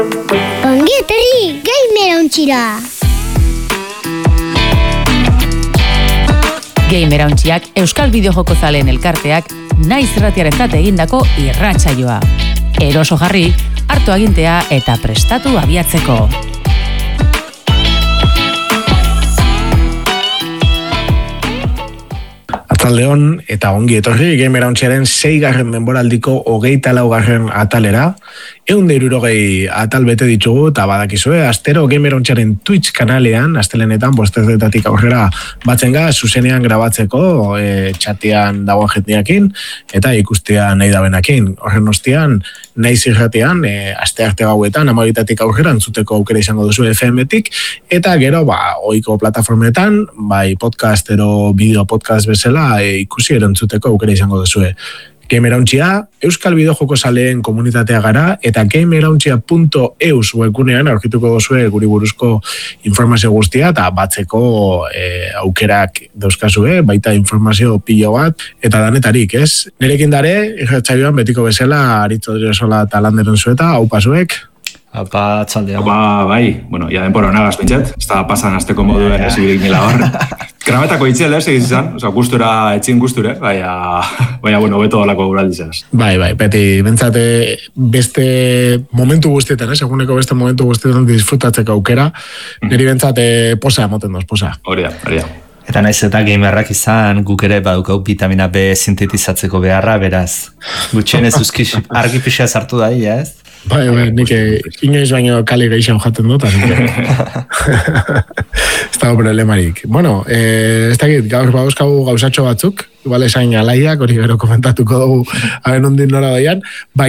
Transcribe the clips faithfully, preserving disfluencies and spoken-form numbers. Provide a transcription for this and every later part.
Ongi etorri Gamerauntxira. Gamerauntxiak Euskal Bideojoko zaleen elkarteak naiz irratiarentzat egindako irratsaioa. Eroso jarri, hartu agintea eta prestatu abiatzeko. Arratsaldeon eta ongi etorri Gamerauntxiaren seigarren denboraldiko hogeita laugarren atalera. Ehun eta hirurogei atal bete ditugu eta badakizue, astero Gamerauntxiaren Twitch kanalean, astelenetan bostetatik aurrera batzen ga, zuzenean grabatzeko, e, txatian dagoen jendeakin eta ikustea nahi dabenakin. Horren ostean, naiz irratean, e, aste arte gauetan, amabitatik aurrera entzuteko aukera izango duzu F M-tik, eta gero, ba, ohiko plataformetan, bai podcast ero bideo podcast bezala, e, ikusi erantzuteko aukera izango duzue. Gamerauntxia, Euskal Bideojoko zaleen komunitatea gara, eta gamerauntxia punto eus webgunean aurkituko duzue guri buruzko informazio guztia, eta batzeko e, aukerak dauzkazue, baita informazio pilo bat, eta danetarik, ez? Nerekin dare, irratsaioan betiko bezala, Aritz Odriozola eta Landeren zueta, hau pasuek? Apa, txaldea. Apa, bai, bueno, ya denpora nagaz pentset, ez da pasan azteko moduen ezibirik nila hor. Grametako itxel, ez, egiz izan, oza, gustura, etxin gusture, baina, baina, bueno, beto dolako guraldizaz. Bai, bai, beti, bentsate beste momentu guztietan, ez, eguneko beste momentu guztietan disfrutatzeko aukera, niri bentsate posa emoten doz, posa. Hori da, hori da. Eta naiz eta gamerrak izan, guk ere badukau vitamina B sintetizatzeko beharra, beraz. Gutxienez uzki argi pixea sartu da, ia, ez? Bai, bai, nik inoiz baino kali gehiago jaten dut, así que ez dago problemarik. Bueno, eh, ez dakit, gaur bauzkagu gauzatxo batzuk, igual esain alaiak, hori gero komentatuko dugu haren ondin nora doian,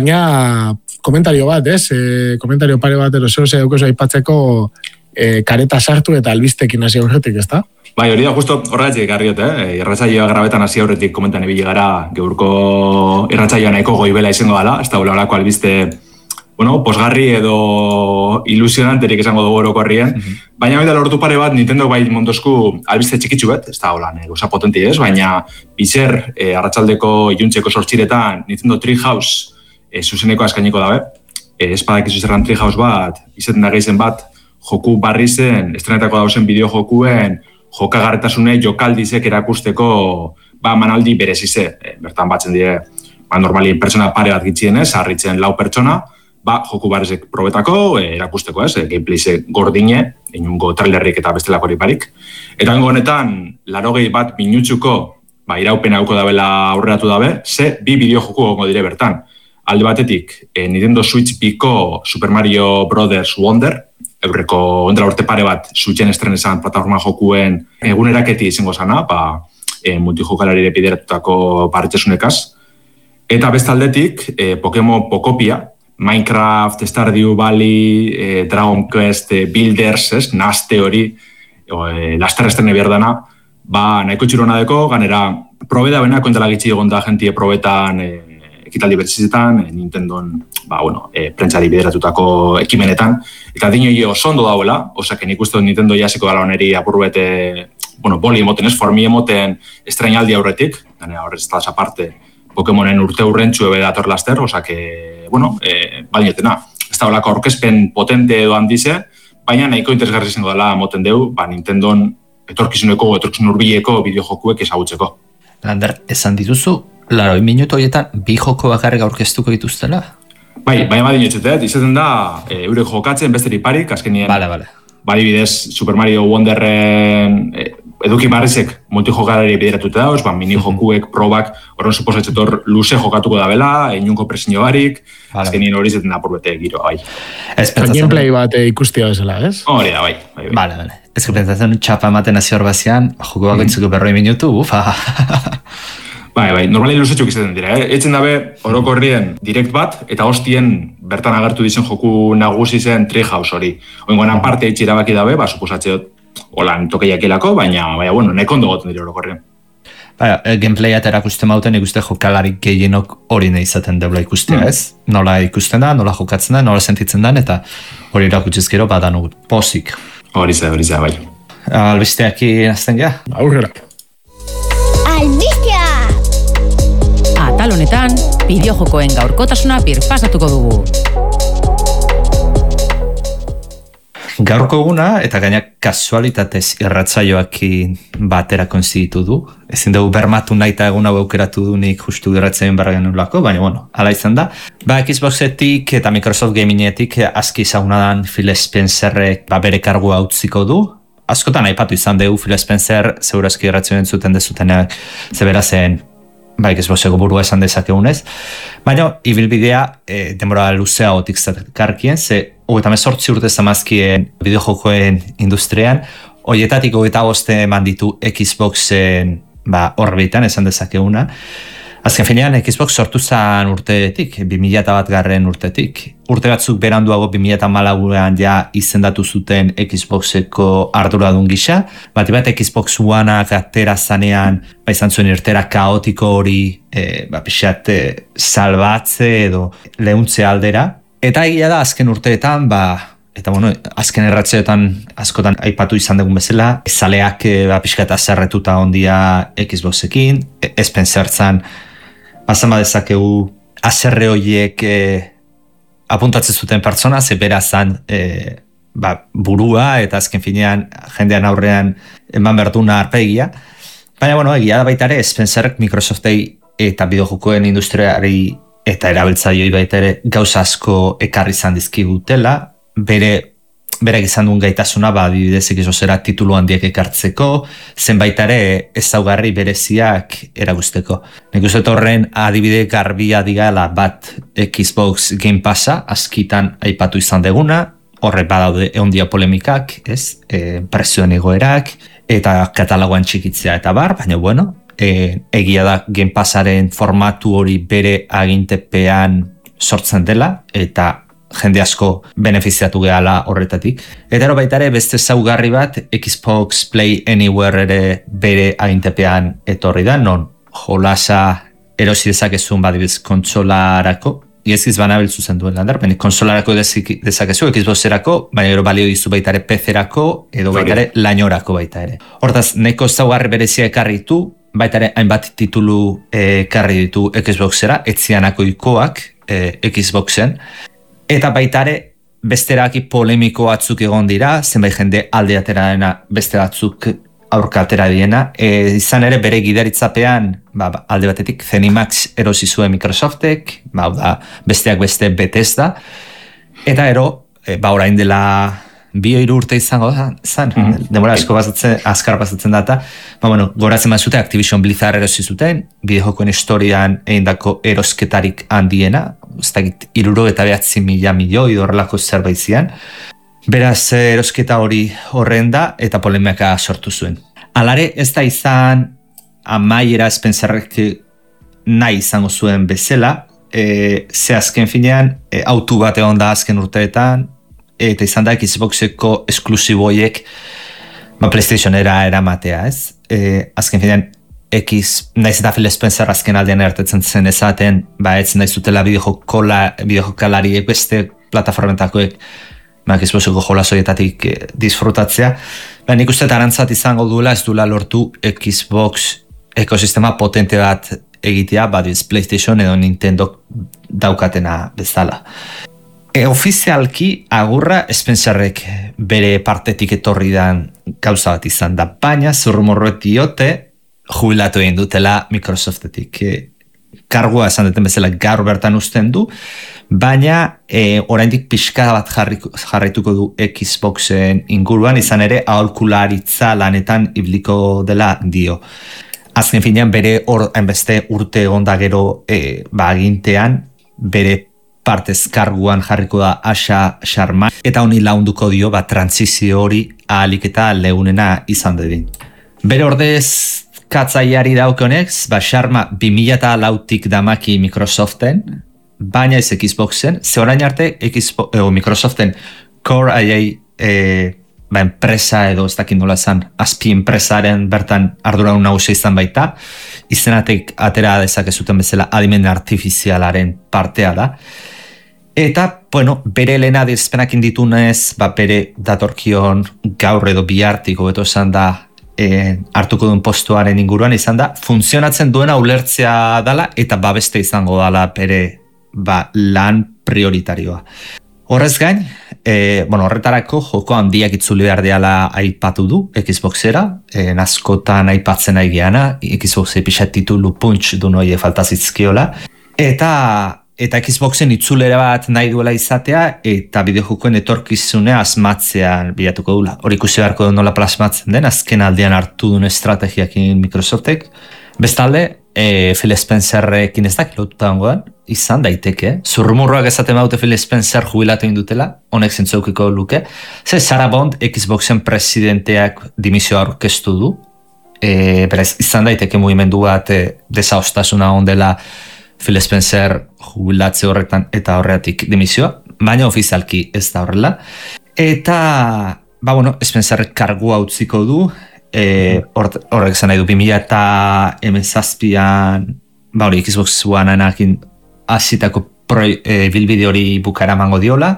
baina komentario bat, ez? Eh, komentario pare bat eroseo ze dukoz aipatzeko eh, kareta sartu eta albistekin hasi aurretik, ez da? Bai, hori da, justo horregatik garriot, eh? Irratsaioa grabetan hasi aurretik komentan ibili gara, geurko irratsaioa nahiko goibela izango dela, ez da olako albiste, bueno, posgarri edo ilusionanterik esango dugu orokorrien, mm-hmm. baina baita lortu pare bat Nintendo bai mondosku albiste txikitsu bat, ez da holan, goza potenti ez, baina bizer e, arratsaldeko iluntzeko sortxiretan Nintendo Treehouse e, zuzeneko askainiko dabe, e, espadakizu zerran Treehouse bat, izaten da gehizen bat, joku barri zen, estrenetako dauzen bideo jokuen, jokagarretasune jokaldizek erakusteko ba, manaldi berezize, e, bertan batzen dire, ba, normali pertsona pare bat gitzienez, harritzen lau pertsona, ba, joku barrezek probetako, e, erakusteko ez, e, gameplayze gordine, inungo trailerrik eta bestelakorik barik. Eta hango honetan, larogei bat minutsuko, ba, iraupen hauko dabela aurreratu dabe, ze bi bideo joku gongo dire bertan. Alde batetik, e, Nintendo Switch Biko Super Mario Brothers Wonder, eurreko ondela urte pare bat, Switchen estrenezan plataforma jokuen eguneraketi izango zana, ba, e, multijokalarire bideratutako barretxesunekaz. Eta bestaldetik, e, Pokemon Pokopia, Minecraft, Stardew Valley, eh, Dragon Quest, eh, Builders, ez, naste hori, eh, laster estrene berdana, ba, nahiko txirona deko, ganera, probeda bena, kontela gitzi egon da jentie probetan, eh, ekitaldi betzizetan, eh, Nintendon, ba, bueno, eh, prentsari bideratutako ekimenetan, eta dino jo ondo dauela, osak, nik uste Nintendo jasiko dala oneri apurruete, bueno, boli emoten ez, formi emoten estrainaldi aurretik, ganera, horrez eta aparte, Pokemonen urte urrentxu ebe dator laster, osak, bueno, eh, bainetena, ez da olako aurkezpen potente edo handize, baina nahiko interesgarri izango dela moten deu, ba, Nintendon etorkizuneko, etorkizun urbileko bideojokuek ezagutzeko. Lander, esan dituzu, laroi minutu horietan bi joko bakarrik aurkeztuko dituztela? Bai, baina badin etxetet, izaten da, e, eurek jokatzen besterik parik, azkenien, Bale, bale. Badibidez, Super Mario Wonderren e, eduki barrizek multijokalari bideratuta dauz, ba, mini jokuek, probak, horren suposatzetor luze jokatuko da bela, inunko presinio barik, vale. Azkenien hori zeten da porbete giro, bai. Gameplay bat ikustia bezala, ez? Hori da, bai. bai, bai. Bale, bale. Ez que pentsatzen txapa ematen hasi hor bazian, joko bakoitzuko mm. berroi minutu, ufa. Bai, bai, normali luzetxuk izaten dira, eh? Etzen dabe, orokorrien direkt bat, eta hostien bertan agertu dizen joku nagusi zen Treehouse hori. Oingoan parte itxi erabaki dabe, ba, suposatzeot, holan tokeiak ilako, baina, baina, bueno, neko ondo goten dira orokorrien. Baina, gameplaya eta erakusten mauten ikuste jokalarik gehienok hori nahi izaten deula ikustea, mm. ez? Nola ikusten da, nola jokatzen da, nola sentitzen den, eta hori erakutzizkero badan pozik. Hori za, hori za, bai. Albisteaki nazten geha? Aurrera. Albistea! Atal honetan, bideojokoen gaurkotasuna birpasatuko dugu. Gaurko eguna, eta gainak kasualitatez irratzaioakin batera konziditu du. Ezin dugu bermatu nahi eta egun hau aukeratu du nik justu irratzaioen barra genulako, baina bueno, ala izan da. Ba, Xboxetik eta Microsoft Gamingetik aski zaunadan Phil Spencerrek ba, bere kargua utziko du. Askotan aipatu izan dugu Phil Spencer, segurazki irratzaioen zuten dezutenak zebera zen bai, Xboxeko burua esan dezakegunez. Baina, ibilbidea e, demora luzea gotik zakarkien, ze hogeita mezortzi urte zamazkien bideojokoen industrian, hoietatik hogeita boste eman ditu Xboxen ba, orbitan, esan dezakeguna. Azken finean, Xbox sortu zen urteetik, bi mila bat garren urtetik. Urte batzuk beranduago bi mila hamalauan ja izendatu zuten Xboxeko arduradun gisa. Bat bat Xbox Oneak atera zanean, ba izan zuen irtera kaotiko hori, e, ba pixat e, salbatze edo lehuntze aldera. Eta egia da azken urteetan, ba, eta bueno, azken erratzeetan askotan aipatu izan dugun bezala, zaleak e, ba, pixkat azerretuta ondia Xboxekin, e, Spencer-zan, Basan badezakegu azerre horiek e, apuntatzen zuten pertsona, ze bera zan e, ba, burua eta azken finean jendean aurrean eman berduna arpegia. Baina, bueno, egia da baita ere, Spencerek Microsoftei eta bideojokoen industriari eta erabiltzaileei baita ere gauza asko ekarri izan dizkigutela, bere berak izan duen gaitasuna, ba, adibidez Xboxera titulu handiak ekartzeko, zenbait ere ezaugarri bereziak eragusteko. Nik uste horren adibide garbia digala bat Xbox Game Passa, askitan aipatu izan deguna, horre badaude eondia polemikak, ez, e, prezioen egoerak, eta katalogoan txikitzea eta bar, baina bueno, e, egia da Game Passaren formatu hori bere agintepean sortzen dela, eta jende asko benefiziatu gehala horretatik. Eta ero baita ere beste zaugarri bat Xbox Play Anywhere ere bere agintepean etorri da, non jolasa erosi dezakezun badibez kontsolarako, iezkiz banabiltzu zen duen landar, baina konsolarako dezakezu, Xboxerako, baina ero balio dizu baita ere P C-erako, edo baita ere lainorako baita ere. Hortaz, neko zaugarri berezia ekarri ditu, baita ere hainbat titulu ekarri ditu Xboxera, etzianako ikoak eh, Xboxen, eta baitare besteraki polemiko batzuk egon dira, zenbait jende alde atera dena beste batzuk aurka atera diena. E, izan ere bere gidaritzapean ba, alde batetik Zenimax erosi zuen Microsoftek, ba, da, besteak beste Bethesda, eta ero, e, ba, orain dela bi hiru urte izango da, zan, mm-hmm. demora asko bazatzen, azkar bazatzen data, ba, bueno, goratzen bazute Activision Blizzard erosi zuten, bideojokoen historian egindako erosketarik handiena, ez dakit, iruro eta behatzi mila milioi horrelako zerbait zian. Beraz, erosketa hori horren da, eta polemika sortu zuen. Alare, ez da izan amaiera Spencerrek nahi izango zuen bezala, e, ze azken finean, e, autu bat egon da azken urteetan, eta izan da Xboxeko esklusiboiek ba, PlayStationera eramatea, ez? E, azken finean, X, naiz eta Phil Spencer azken aldean ertetzen zen ezaten, ba, ez nahi zutela bideojokalariek beste plataformentakoek ba, Xboxeko jolasoietatik eh, disfrutatzea. Ba, nik uste arantzat izango duela, ez duela lortu Xbox ekosistema potente bat egitea, badiz PlayStation edo Nintendo daukatena bezala. E, ofizialki agurra Spencerrek bere partetik etorri dan gauza bat izan da, baina zurrumorroet diote jubilatu egin dutela Microsoftetik. E, kargua esan duten bezala gaur bertan uzten du, baina e, oraindik pixka bat jarriko, jarraituko du Xboxen inguruan, izan ere aholkularitza lanetan ibliko dela dio. Azken finean bere hor hainbeste urte onda gero e, ba, agintean bere partez karguan jarriko da Asha Sharma, eta honi launduko dio ba, transizio hori ahalik eta leunena izan dedin. Bere ordez katzaiari daukonek, ba, Sharma bi mila lautik damaki Microsoften, baina ez Xboxen, ze orain arte Xbox, eh, Microsoften Core I A eh, ba, enpresa edo ez dakit nola esan, azpi enpresaren bertan arduradun nagusia izan baita, izenatek atera dezakezuten bezala adimen artifizialaren partea da. Eta, bueno, bere lehena dizpenak inditunez, ba, bere datorkion gaur edo bihartik hobeto esan da e, hartuko duen postuaren inguruan izan da, funtzionatzen duena ulertzea dala eta babeste izango dala bere ba, lan prioritarioa. Horrez gain, E, bueno, horretarako joko handiak itzuli behar deala aipatu du Xboxera, e, askotan aipatzen nahi geana, Xboxe pixat titulu punch du noie faltazizkiola, eta eta Xboxen itzulera bat nahi duela izatea, eta bideojokoen etorkizunea asmatzean bilatuko dula. Hori ikusi beharko nola plasmatzen den, azken aldean hartu duen estrategiakin Microsoftek. Bestalde, e, Phil Spencerrekin ez dakit lotuta dagoen, izan daiteke. Zurrumurroak ezaten baute Phil Spencer jubilatu indutela, honek zentzaukiko luke. Ze Sarah Bond Xboxen presidenteak dimisioa aurkeztu du, e, beraz, izan daiteke mugimendu bat e, desaostasuna ondela Phil Spencer jubilatze horretan eta horretik dimisioa, baina ofizialki ez da horrela. Eta, ba bueno, Spencer kargua utziko du, e, horrek zan nahi du, bi mila eta hemezazpian, ba hori, Xbox One-anekin hasitako e, bilbide hori bukara mango diola,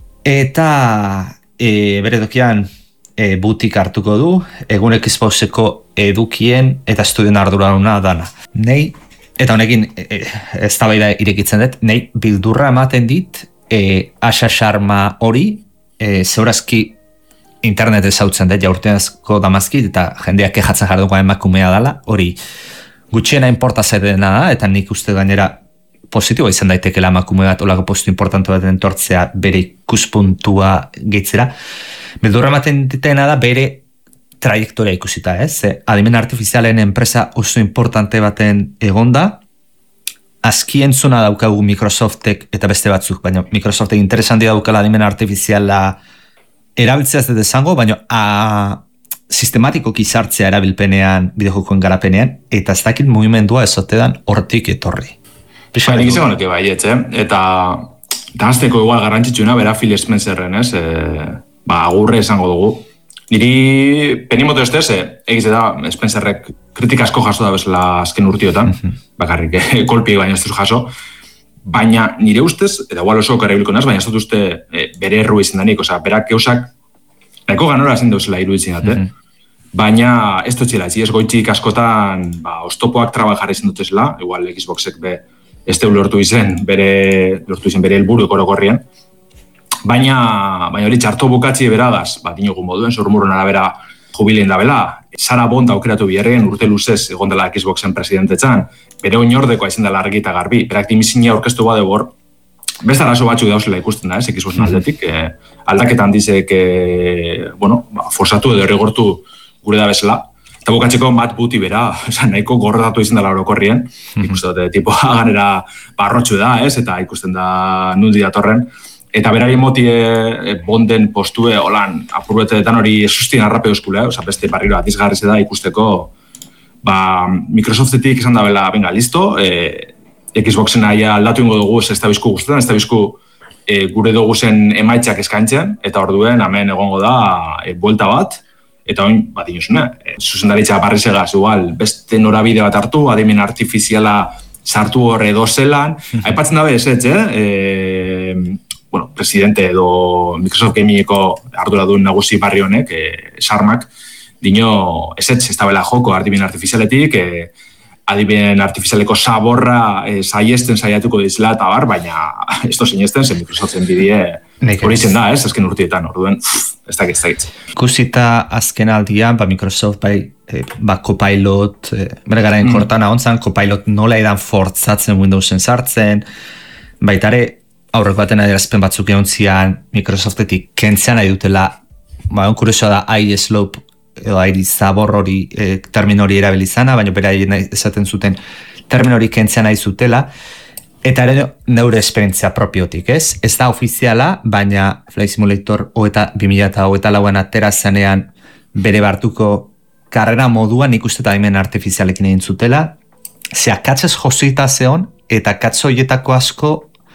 eta e, bere dokian e, butik hartuko du, egun Xboxeko edukien eta estudien arduraduna dana. Nei, eta honekin, e, ez da baida irekitzen dut, nahi bildurra ematen dit, e, Asha Sharma hori, e, zeurazki internet ezautzen dut, jaurtenazko damazkit, eta jendeak kejatzen jarduko emakumea dela, hori gutxiena inporta zaidena da, eta nik uste gainera positiboa izan daitekela emakume bat, olako postu importante bat entortzea bere ikuspuntua gehitzera. Bildurra ematen ditena da bere trajektoria ikusita, ez? Adimen artifizialen enpresa oso importante baten egonda, azki entzuna daukagu Microsoftek eta beste batzuk, baina Microsoftek interesanti daukala adimen artifiziala erabiltzea ez dut esango, baina a, sistematikoki sartzea erabilpenean, bideojokoen garapenean, eta ez dakit mugimendua ezotedan hortik etorri. Ba, nik izan honek baietz, eh? Eta eta azteko igual garrantzitsuna, bera Phil Spencerren, ez? E, ba, agurre esango dugu. Niri penimoto ez dez, egiz da Spencerrek kritika asko jaso da bezala azken urtiotan, mm-hmm. bakarrik eh, kolpi baina ez duz jaso, baina nire ustez, eta igual oso karabilko naz, baina ez dut uste eh, bere erru izan danik, oza, berak eusak nahiko ganora ezin dauzela iruditzen dut, mm-hmm. baina ez dut zela, ez goitzik askotan ba, ostopoak trabajar izan dut ezela, igual Xboxek be, ez teu lortu izen bere, lortu izen bere helburu ekorokorrien, Baina, baina hori txarto bukatzi beragaz, bat inogun moduen, zormurron arabera jubilein da bela. Sarah Bond aukeratu biherren urte luzez egon dela Xboxen presidentetzan, bere oinordekoa izan dela argi eta garbi. Berak dimizina aurkeztu bade bor, beste arazo batzuk dauzela ikusten da, ez, Xboxen aldetik. Eh, aldaketan dizek, eh, bueno, ba, forsatu edo erregortu gure da bezala. Eta bukatzeko bat buti bera, oza, nahiko gorrotatu izan dela orokorrien. Mm-hmm. Ikusten dute, tipo, ganera barrotxu da, ez, eta ikusten da nundi datorren. Eta berari moti e, Bonden postue, holan, apurbetetan hori sustien arrape euskule, oza, beste barriro atizgarriz da ikusteko, ba, Microsoftetik esan da bela, venga, listo, e, Xboxen aia aldatu ingo dugu, ez da bizku guztetan, ez da bizku e, gure dugu zen emaitzak eskaintzen, eta orduen, hemen egongo da, e, buelta bat, eta oin, bat inozune, e, zuzendaritza barrizegaz, igual, beste norabide bat hartu, adimen artifiziala sartu horre dozelan, aipatzen dabe ez ez, eh? E, bueno, presidente edo Microsoft Gamingeko arduradun nagusi barri honek, eh, Sarmak, dino esetz ez tabela joko adimen artifizialetik, eh, adimen artifizialeko saborra eh, saiesten saiatuko dizela eta bar, baina ez da sinesten, zen Microsoften bidie hori zen da, ez, azken urtietan, orduen, ez da ez Ikusita azken aldian, ba Microsoft bai, eh, ba Copilot, eh, bere garen mm. kortana ontzan, Copilot nola edan fortzatzen Windowsen sartzen, baitare, aurreko baten adierazpen batzuk egontzian Microsoftetik kentzean nahi dutela, ba, kuriosoa da aire slope edo aire zabor hori e, termin hori erabilizana, baina bera esaten zuten termin hori kentzean nahi zutela, eta ere neure esperientzia propiotik, ez? Ez da ofiziala, baina Flight Simulator hoeta bi mila hogeita lauan atera zanean bere bartuko karrera moduan ikuste eta adimen artifizialekin egin zutela, ze akatzez josita zeon, eta akatz horietako asko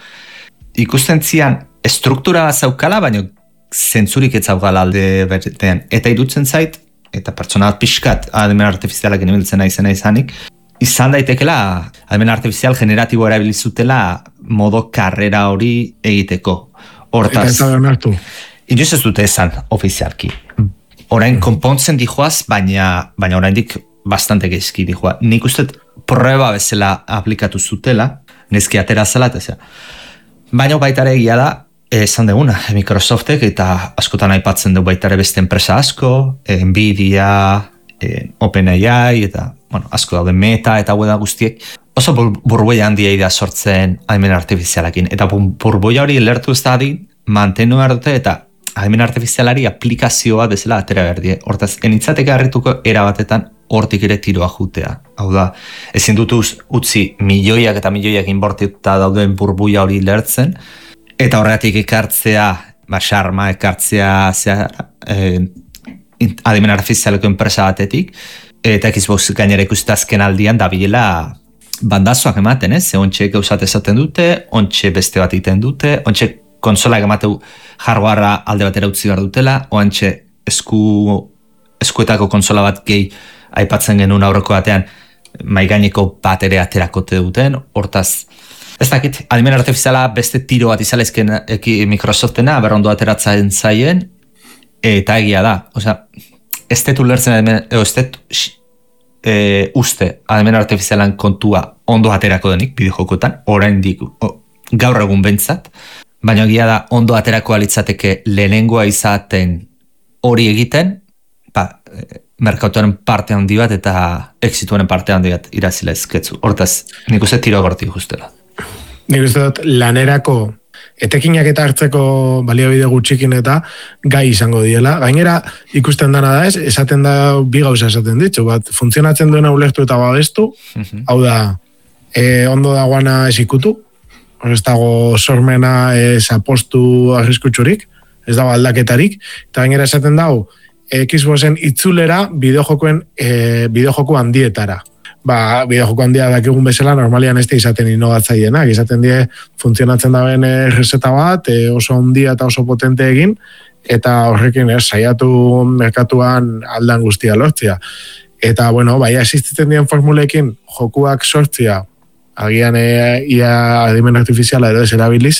ikusten zian struktura zaukala, baina zentzurik ez zaukala alde bertean. Eta irutzen zait, eta pertsona bat pixkat adimen artifizialak inebiltzen izan izanik, izan daitekela adimen artifizial generatibo erabilizutela modo karrera hori egiteko. Hortaz, eta ez da onartu. Inoz ez dute esan ofizialki. Orain konpontzen dijoaz, baina, baina oraindik bastante gezki dijoa. Nik uste prueba bezala aplikatu zutela, nezki atera zela, eta zera. Baina baita ere egia da, esan deguna, Microsoftek eta askotan aipatzen du baita ere beste enpresa asko, Nvidia, e, OpenAI eta bueno, asko daude Meta eta hau da guztiek, oso burbuia handia da sortzen adimen artifizialakin. Eta burbuia hori lertu ez da adin, mantenu behar dute eta adimen artifizialari aplikazioa bezala atera behar die. Hortaz, enitzateke harrituko erabatetan hortik ere tiroa jutea. Hau da, ezin dutuz utzi milioiak eta milioiak inbortituta dauden burbuia hori lertzen, eta horretik ekartzea, ba, xarma ekartzea zea, eh, adimen artifizialeko enpresa batetik, eta Xbox gainera ikusten azken aldian dabilela bandazoak ematen, ez? Ze ontxe gauzat esaten dute, ontxe beste bat egiten dute, ontxe konsolak emateu hardwarea alde batera utzi behar dutela, oantxe esku, eskuetako konsola bat gehi aipatzen genuen aurreko batean maigaineko bat ere aterakote duten, hortaz, ez dakit, adimen artifiziala beste tiro bat izalezken Microsoftena, berrondo ateratzen zaien, eta egia da, osea, ez detu lertzen adimen, eo, ez detu e, uste adimen artifizialan kontua ondo aterako denik, bideojokotan, oraindik gaur egun bentsat, baina egia da ondo aterako alitzateke lehenengoa izaten hori egiten, ba, merkatuaren parte handi bat eta exituaren parte handi bat irazila ezketzu. Hortaz, nik uste tiro gortik justela. Nik uste dut lanerako etekinak eta hartzeko baliabide gutxikin eta gai izango diela. Gainera, ikusten dana da ez, esaten da bi gauza esaten ditzu, bat funtzionatzen duena ulertu eta babestu, uh-huh. Hau da, e, ondo dagoana ez ikutu, ez dago sormena ez apostu arriskutsurik, ez dago aldaketarik, eta gainera esaten dago, Xboxen itzulera bideojokoen e, bideojoko handietara. Ba, bideojoko handia dakigun bezala normalian ez da izaten inovatzaienak, izaten die funtzionatzen daben reseta bat, e, oso handia eta oso potente egin, eta horrekin ez, saiatu merkatuan aldan guztia lortzia. Eta, bueno, bai, existitzen dien formulekin jokuak sortzia, agian e, ia adimen artifiziala edo ez erabiliz,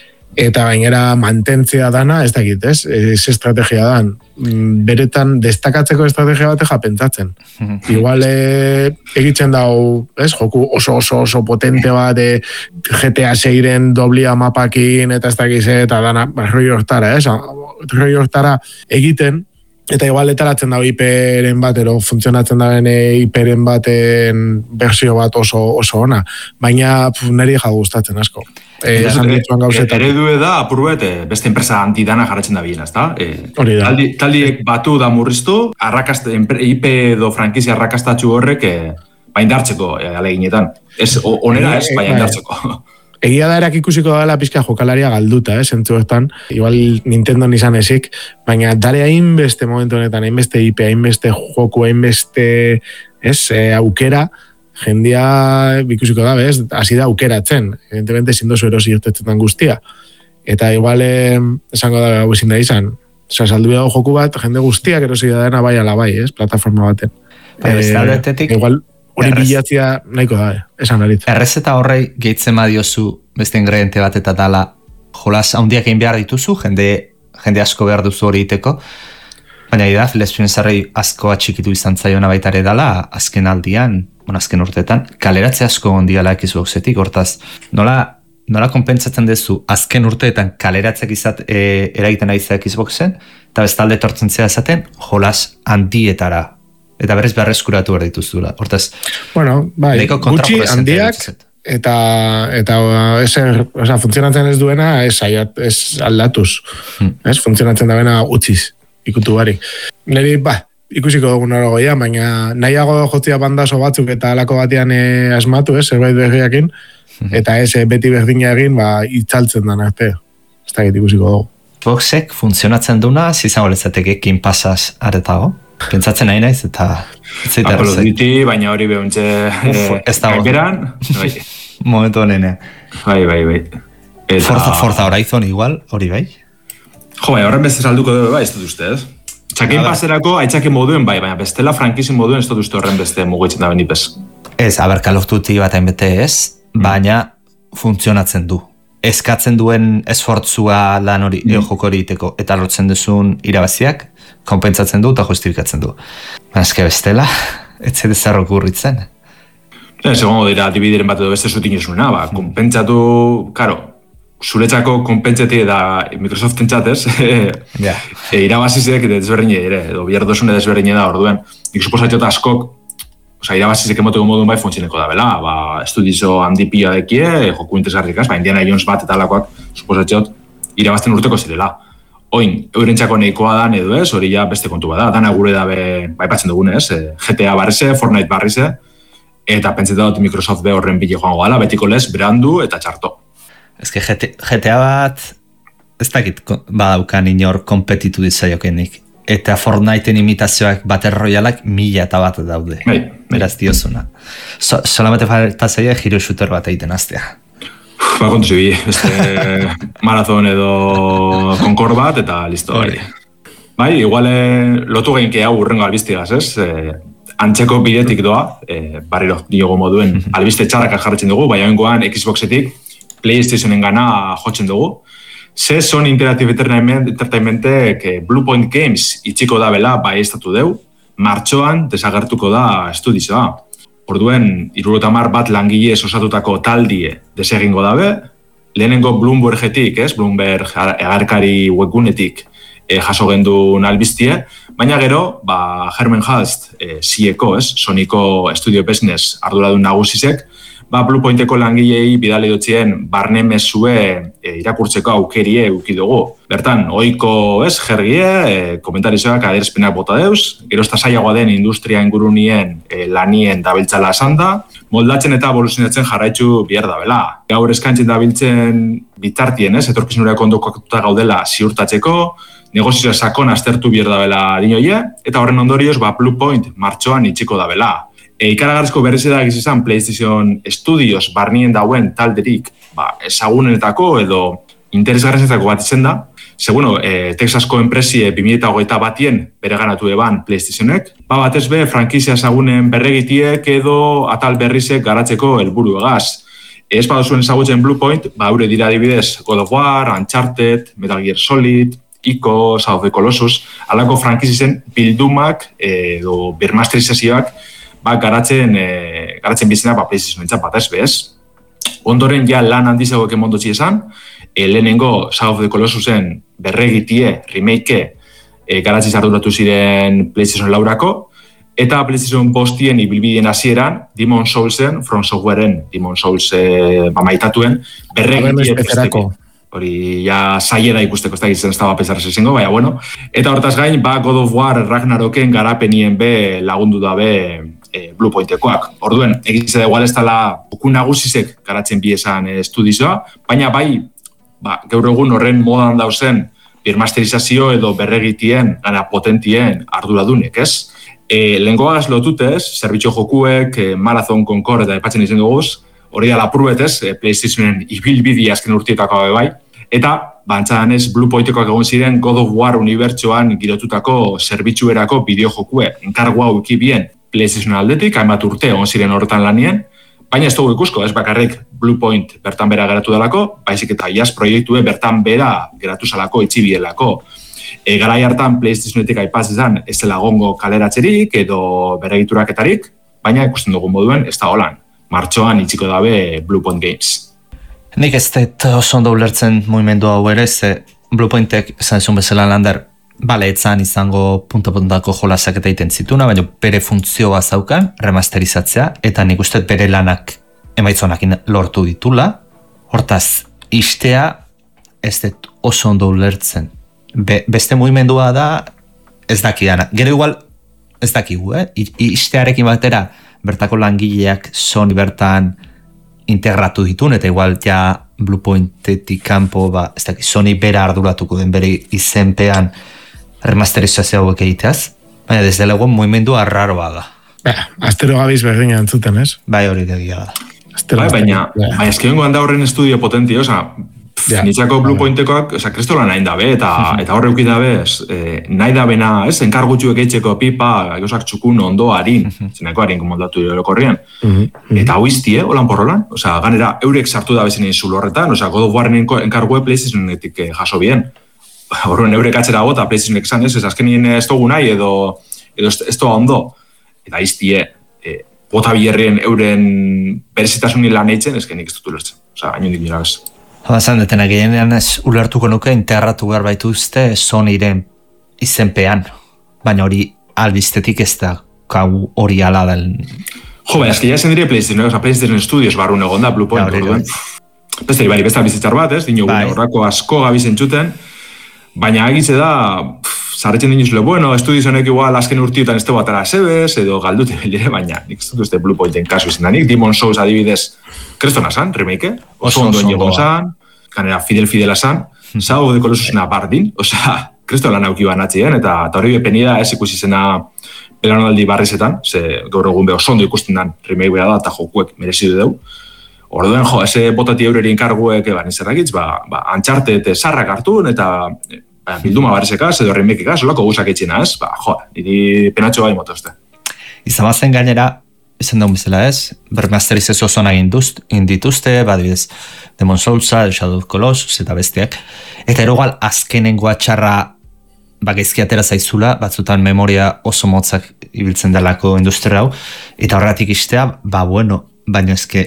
eta gainera mantentzea dana, ez dakit, ez? Ez estrategia dan. Beretan destakatzeko estrategia bateja pentsatzen. Igual e, egitzen dau, ez? Joku oso oso oso potente bat, e, G T A seiren doblia mapakin, eta ez dakiz, eta dana, ba, roi hortara, ez? Roi hortara egiten, eta igual etaratzen dago I P-ren bat, ero funtzionatzen daben I P-ren baten bersio bat oso, oso ona. Baina pf, niri ja gustatzen asko. E, esan dituan gauzetan. Eredue da, apurbet, beste enpresa antidana jarratzen da biena, ezta? E, taldi, taldiek batu da murriztu, I P edo frankizia arrakastatxu horrek e, baindartzeko e, aleginetan. Ez, onera ez, baindartzeko. Egia da erak ikusiko dela pizka jokalaria galduta, eh, zentzu hortan. Igual Nintendo izan ezik, baina dare hainbeste momentu honetan, hainbeste I P, hainbeste joku, hainbeste ez, e, aukera, jendia ikusiko da, bez, hasi da aukeratzen. Evidentemente, zindozu erosi urtetzetan guztia. Eta igual, eh, esango da, hau ezin da izan, oza, saldu dago joku bat, jende guztiak erosi da dena bai ala bai, ez, plataforma baten. Eh, igual, hori bilatzia nahiko da, eh, esan aritz. Errezeta horrei gehitzen badiozu beste ingrediente bat eta dala jolas handiak egin behar dituzu, jende, jende asko behar duzu hori iteko, baina da, Filespinzarrei asko atxikitu izan zaiona baitare dala, azken aldian, bueno, azken urtetan, kaleratze asko ondiala Xboxetik, hortaz, nola, nola konpentsatzen dezu, azken urteetan kaleratzeak izat e, eragiten ari za Xboxen, eta bestalde tortzen zea esaten, jolas handietara, eta berez beharrezkuratu behar dituzula. Hortaz, bueno, bai, gutxi handiak, eta, eta eser, oza, funtzionatzen ez duena, ez, ez aldatuz. Hmm. Ez, funtzionatzen da bena utziz, ikutu bari. Neri, ba, ikusiko dugun hori goia, baina nahiago jotzia bandazo batzuk eta alako batean e, asmatu, ez, zerbait berriakin, hmm. eta ez beti berdina egin, ba, itzaltzen dan arte. Ez da ikusiko dugu. Boxek funtzionatzen duna, zizango lezateke kin pasaz aretago? Pentsatzen nahi naiz, eta... Apolo diti, baina hori behuntze... Ez da hori. Momentu honene. Bai, bai, bai. Eta... Forza, Forza Horizon igual, hori bai? Jo, bai, horren beste salduko dugu, bai, ez dut uste, ez? Txakin paserako, aitzake moduen, bai, baina bestela frankizin moduen ez dut uste horren beste mugitzen da benipez. Ez, aber Call of Duty bat hainbete ez, baina funtzionatzen du. Eskatzen duen esfortzua lan hori, mm. joko hori iteko, eta lortzen duzun irabaziak, konpentsatzen du eta justifikatzen du. Azke bestela, ez zede zarrok urritzen. Ez, egongo dira, dibidiren bat edo beste zutin esuna, ba, konpentsatu, karo, zuretzako konpentseti da Microsoften txatez, Ja. e, irabazizek desberdine ere, edo bihardosune desberdine da orduen. Nik suposatxot askok, oza, irabazizek emoteko modun bai fontzineko da, bela, ba, estudizo handi pila dekie, joku interesgarrikaz, ba, Indiana Jones bat eta alakoak, suposatxot, irabazten urteko zirela. Oin, eurentzako nahikoa dan edo ez, hori ja beste kontu bada, dana gure dabe, bai patzen dugunez, G T A barrize, Fortnite barrize, eta pentseta dut Microsoft be horren bile joango gala, betiko lez, brandu eta txarto. Ez que G T A bat, ez dakit badaukan inor kompetitu ditzaiokenik. Eta Fortnite'en imitazioak Battle Royaleak mila eta bat daude. Bai, Beraz diozuna. So, solamente falta zaila hero shooter bat egiten aztea. Ba, kontu zibi, beste marathon edo konkord bat, eta listo. Bai, bai igual lotu geinke hau urrengo albiztigaz, ez? E, antzeko bidetik doa, e, barriro diogo moduen, albiste txarrak jarretzen dugu, baina oingoan Xboxetik PlayStationen gana jotzen dugu. Ze Sony Interactive Entertainmentek Bluepoint Games itxiko da bela bai estatu deu, martxoan desagertuko da estudioa. Orduen, hirurogeita bat langile osatutako taldie desegingo dabe, lehenengo Bloombergetik, ez? Bloomberg agarkari webgunetik e, jaso gendun albiztie, baina gero, ba, Herman Hulst, e, zieko, ez? Sonyko Studio Business arduradun nagusizek, ba, Bluepointeko langilei bidali dutzien barne mezue e, irakurtzeko aukerie eduki dugu. Bertan, ohiko ez, jergie, e, komentarizoak adierazpenak bota deuz, gero ez zailagoa den industria ingurunien e, lanien dabiltzala esan da, moldatzen eta evoluzionatzen jarraitzu bihar da bela. Gaur eskaintzen dabiltzen bitartien, ez, etorkizunurako ondokatuta gaudela ziurtatzeko, negozioa sakon aztertu bihar da bela dinoie, eta horren ondorioz, ba, Bluepoint martxoan itxiko da bela. E, ikaragarrizko berriz da gizizan PlayStation Studios barnien dauen talderik ba, ezagunenetako edo interesgarrenetako bat izen da. Ze, bueno, e, Texasko enpresie bi mila hogeita batien bere ganatu eban PlayStationek. Ba, batez be, frankizia ezagunen berregitiek edo atal berrizek garatzeko helburu egaz. Ez baduzuen ezagutzen Bluepoint, ba, haure dira adibidez God of War, Uncharted, Metal Gear Solid, Ico, Shadow of the Colossus, alako frankizien bildumak edo bermasterizazioak ba, garatzen, e, garatzen bizena ba, PlayStation entzat bat ez bez. Ondoren ja lan handizagoek emondotzi esan, e, lehenengo Shadow of the Colossusen berregitie, remake, e, garatzi arduratu ziren PlayStation laurako, eta PlayStation bostien ibilbideen hasieran Demon Soulsen, From Softwareen Demon Souls e, ba, maitatuen, berregitie presteko. Hori ja saie da ikusteko, ez da gizen ez da bapesarrez ezingo, baina bueno. Eta hortaz gain, ba, God of War Ragnaroken garapenien be lagundu dabe e, Bluepointekoak. Orduen, egize da igual ez dela uku nagusizek garatzen bi esan e, estudizoa, baina bai, ba, gaur egun horren modan dauzen birmasterizazio edo berregitien, gana potentien arduradunek, ez? E, Lehenkoagaz lotutez, zerbitxo jokuek, e, Marathon, Concord eta epatzen izan duguz, hori da lapurretez, e, PlayStationen ibilbidi azken urtietako bai, eta bantzadan ez Bluepointekoak egon ziren God of War unibertsoan girotutako zerbitzuerako bideojokue. Enkargoa uki bien PlayStation aldetik, hainbat urte egon ziren horretan lanien, baina ez dugu ikusko, ez bakarrik Bluepoint bertan bera geratu dalako, baizik eta iaz proiektue bertan bera geratu salako itxibielako. E, garai hartan PlayStationetik aipaz izan ez dela gongo kaleratzerik edo berregituraketarik, baina ikusten dugu moduen ez da holan. Martxoan itxiko dabe Bluepoint Games. Nik ez dut oso ondo ulertzen mugimendu hau ere, ze Bluepointek esan zuen bezala lander bale etzan izango punta-puntako jolasak eta egiten zituna, baina bere funtzioa zaukan, remasterizatzea, eta nik uste bere lanak emaitzonak lortu ditula. Hortaz, istea ez dut oso ondo ulertzen. Be, beste mugimendua da ez dakidana. Gero igual ez dakigu, eh? Istearekin batera bertako langileak Sony bertan integratu ditun, eta igual ja Bluepointetik kanpo, ba, ez dakit, Sony bera arduratuko den bere izenpean remasterizazio hauek egiteaz, baina desde lego mugimendua raroa da. Ba, astero gabiz berdina entzuten, ez? Bai, hori degia da. Astero, bai, baina, ja. baina eskiongo handa horren estudio potenti, oza, ja. Nitzako Bluepointekoak, oza, kristola nahi dabe, eta, eta horre uki dabe, eh, nahi dabena, ez, enkargutxuek eitxeko pipa, gauzak txukun ondo harin, zeneko harin komodatu orokorrian. Eta hau izti, eh, holan porrolan, oza, ganera, eurek sartu da bezinen zulo horretan, oza, God of Warren enkargue PlayStationetik eh, jaso bien. Horren eurek atzera gota, PlayStationek zan, ez, ez azkenien ez dugu nahi, edo, edo ez doa ondo. Eta izti, eh, bota biherrien euren berezitasunin lan eitzen, ezken nik ez dut ulertzen. Oza, hain hondik nira bez. Bazan detena gehienean ez ulertuko nuke integratu behar baituzte Sonyren izenpean, baina hori albiztetik ez da kau hori ala del... Jo, baina eski ja esan dire PlayStation, oza, PlayStation Studios barrun egon da, Blue Point, ja, orduan. Besteri, bari, bestal bizitzar bat, ez? Dino, bai. Horrako asko gabizen txuten, baina agitze da, zarretzen dinuzule, bueno, estudios honek igual azken urtiotan ez tegu atara sebez, edo galdute bildire, baina nik ez dut uste Blue Pointen kasu izan da nik, Demon Souls adibidez, krestona zan, remake, oso ondo niego zan, kanera fidel fidela zan, zau de Colossusena bardin, oza, kresto lan auki banatzien, eta hori bepenida ez ikusi zena pelanaldi barrizetan, ze gaur egun beho sondo ikusten dan remake bera da, eta jokuek merezidu deu. Orduen, jo, eze botati eureri inkarguek, ba, nizerrakitz, ba, ba, antxarte eta sarrak hartun, eta ba, bilduma barrizekaz, edo remekekaz, olako guzak etxina ez, ba, jo, niri penatxo bai motozte. Izabazen gainera, izan daun bizela ez, bermazteriz ez oso nahi indituzte, badibidez, Demon Soulsa, Shadow of Colossus, eta bestiak, eta erogal azkenengoa txarra ba, gaizki atera zaizula, batzutan memoria oso motzak ibiltzen dalako industria hau, eta horretik istea, ba bueno, baina ezke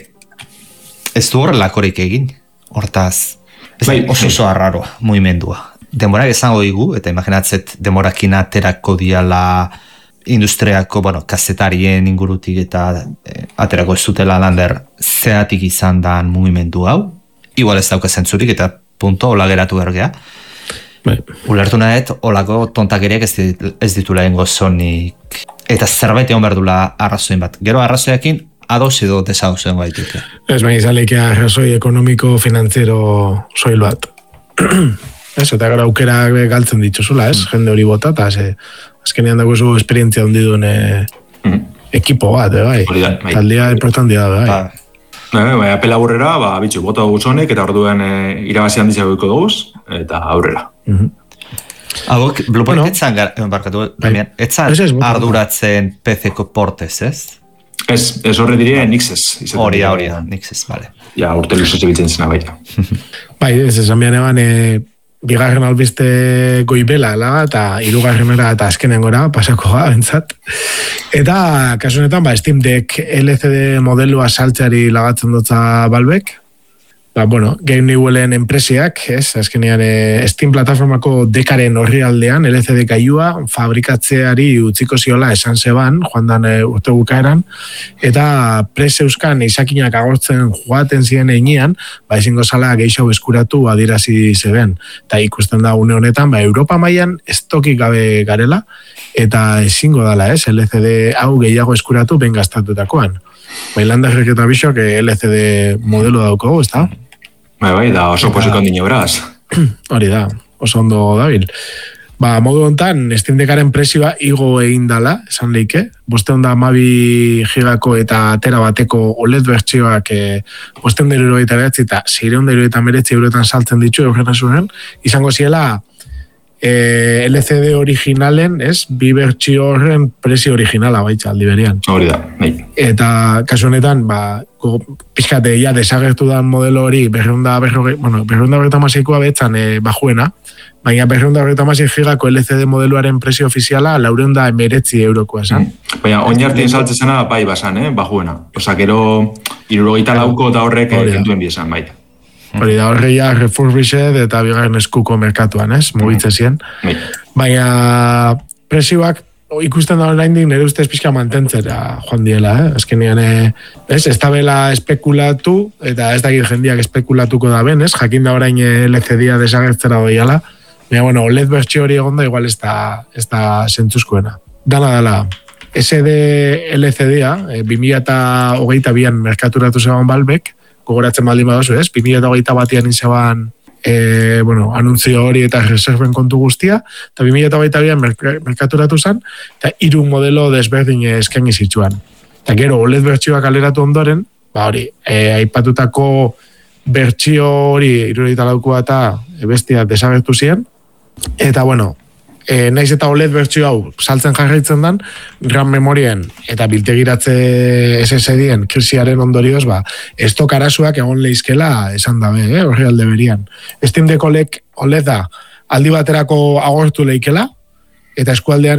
ez du horrelakorik egin, hortaz, ez bai, oso oso arraroa, muimendua. Demorak esango digu, eta imaginatzet demorakin aterako diala industriako, bueno, kazetarien ingurutik eta eh, aterako ez dutela lander zeatik izan dan mugimendu hau, igual ez dauka zentzurik eta punto, hola geratu bergea. Bai. Ulertu nahet, olako tontakeriak ez, dit, ez ditula ingo zonik, eta zerbait egon behar dula arrazoin bat. Gero arrazoiakin, ados edo desadozen baitute. Ez baina izaleke arrazoi ekonomiko, finanziero soil bat. Ez, eta gara aukera galtzen dituzula, ez? Jende hori bota, eta ze, azkenean dago zu esperientzia hondi duen e, mm. ekipo bat, eh, bai. Taldea importantia da, bai. Ba. Bai, apela aurrera, ba, bitxu, bota guzonek, eta orduan e, irabazi handizago iko duguz, eta aurrera. Mm-hmm. Hagok, Blue Point bueno, etzan, barkatu, bai. etzan arduratzen P C-ko portez, ez? Ez, ez horre diria Nixes. Horia, horia, Nixes, bale. Ja, urte luzez egitzen zena baita. Bai, ez esan bian eban, e, bigarren albiste goibela, laga, eta hirugarrenera eta azkenen gora, pasako ga, bentsat. Eta, kasu honetan, ba, Steam Deck L C D modelua saltzeari lagatzen dutza Valvek. Ba, bueno, Game Newellen enpresiak, ez, azkenean e, Steam plataformako dekaren horri aldean, L C D gailua fabrikatzeari utziko ziola esan zeban, joan dan e, urte bukaeran, eta preseuskan izakinak agortzen joaten ziren einean, ba, ezingo zala geixau eskuratu adirazi zeben. Eta ikusten da une honetan, ba, Europa mailan estokik gabe garela, eta ezingo dala, ez, L C D hau gehiago eskuratu ben gastatutakoan. Bailandarrek eta bisok L C D modelo dauko, ez da? Bai, bai, da oso posiko ondino beraz. Hori da, oso ondo dabil. Ba, modu hontan, Steam Deckaren presioa igo egin dala, esan leike. Boste honda amabi gigako eta tera bateko O L E D bertsioak e, boste honda irurogeita behatzi eta zeire honda irurogeita meretzi eurotan saltzen ditu, eurren zuen, izango ziela e, L C D originalen, ez, bi bertsio horren presio originala baitza aldi berian. Hori da, bai. Eta kasu honetan, ba, pixkate, ja, desagertu da modelo hori, berreunda berroge, bueno, berreunda berreta maseikoa betzan e, bajuena, baina berreunda berreta masik gigako L C D modeluaren presio ofiziala laureunda emeretzi eurokoa esan. Mm. Baina, oinartien saltze zena bai basan, eh, bajuena. Osa, gero, irurogeita lauko eta horrek entuen biesan, bai. Hori da, horreia refurbished eta bigarren eskuko merkatuan, ez? Mugitze zien. Mm. Baina, presioak ikusten da online dik nire ustez pixka mantentzera joan diela, eh? Azkenean, ez, ez da bela espekulatu, eta ez dakit jendiak espekulatuko da ben, ez? Jakin da orain L C D-a desagertzera doiala. Baina, bueno, O L E D bertsio hori egon da, igual ez da, ez da zentzuzkoena. Dala, dala, S D L C D-a, bi mila hogeita bian merkaturatu zegoen Valvek, gogoratzen baldin badozu, ez? bi mila hogeita batian inzeban E, bueno, anuntzio hori eta reserven kontu guztia, eta bi mila hogeita bian merkaturatu zen, eta hiru modelo desberdin eskaini zituen. Eta gero, O L E D bertsioak aleratu ondoren, ba hori, e, aipatutako bertsio hori hirurogeita laukoa eta bestia desagertu ziren, eta bueno, e, naiz eta O L E D bertsio hau saltzen jarraitzen dan, RAM memorien eta biltegiratze S S D-en krisiaren ondorioz, ba, estok arazoak egon leizkela esan dabe, eh, horri alde berian. Steam Deck O L E D-a aldi baterako agortu leikela, eta eskualdean